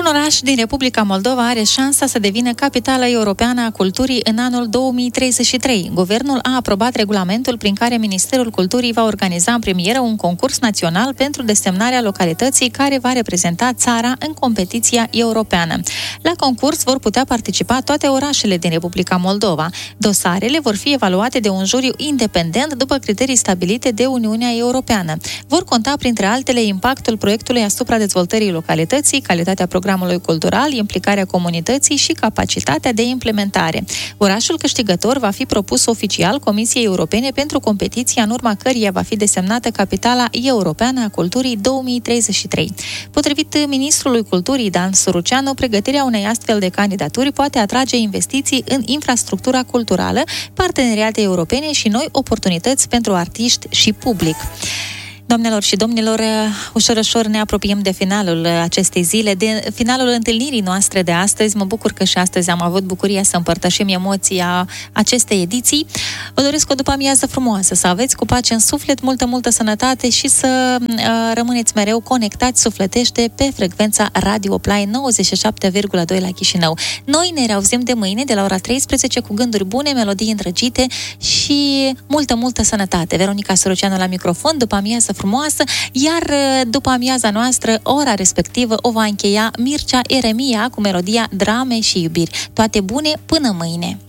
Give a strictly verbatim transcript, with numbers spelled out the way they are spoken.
oraș din Republica Moldova are șansa să devină capitală europeană a culturii în anul două mii treizeci și trei. Guvernul a aprobat regulamentul prin care Ministerul Culturii va organiza în premieră un concurs național pentru desemnarea localității care va reprezenta țara în competiția europeană. La concurs vor putea participa toate orașele din Republica Moldova. Dosarele vor fi evaluate de un juriu independent după criterii stabilite de Uniunea Europeană. Vor conta printre altele impactul proiectului asupra dezvoltării localității, calitatea programului cultural, implicarea comunității și capacitatea de implementare. Orașul câștigător va fi propus oficial Comisiei Europene pentru competiția în urma căreia va fi desemnată capitala europeană a culturii două mii treizeci și trei. Potrivit ministrului culturii Dan Suruceanu, pregătirea unei astfel de candidaturi poate atrage investiții în infrastructura culturală, parteneriate europene și noi oportunități pentru artiști și public. Doamnelor și domnilor, ușor, ușor ne apropiem de finalul acestei zile, de finalul întâlnirii noastre de astăzi. Mă bucur că și astăzi am avut bucuria să împărtășim emoția acestei ediții. Vă doresc o după-amiază frumoasă, să aveți cu pace în suflet, multă, multă sănătate și să uh, rămâneți mereu conectați sufletește pe frecvența Radio Play nouăzeci și șapte virgulă doi la Chișinău. Noi ne reauzim de mâine de la ora treisprezece cu gânduri bune, melodii îndrăgite și multă, multă sănătate. Veronica Soroceanu la microfon, după-amiază frumoasă, iar după amiaza noastră, ora respectivă o va încheia Mircea Eremia cu melodia Drame și iubiri. Toate bune până mâine!